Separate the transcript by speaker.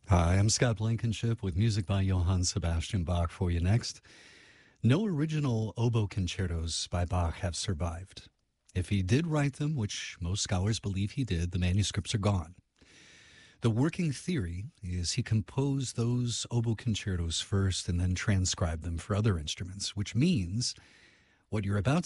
Speaker 1: Hi, I'm Scott Blankenship with music by Johann Sebastian Bach for you next. No original oboe concertos by Bach have survived. If he did write them, which most scholars believe he did, the manuscripts are gone. The working theory is he composed those oboe concertos first and then transcribed them for other instruments, which means what you're about